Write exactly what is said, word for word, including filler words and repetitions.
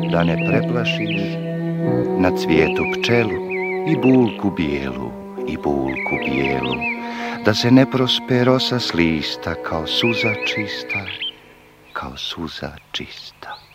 da ne preplašiš na cvijetu pčelu i bulku bijelu, i bulku bijelu, da se ne prospe rosa s lista kao suza čista, kao suza čista.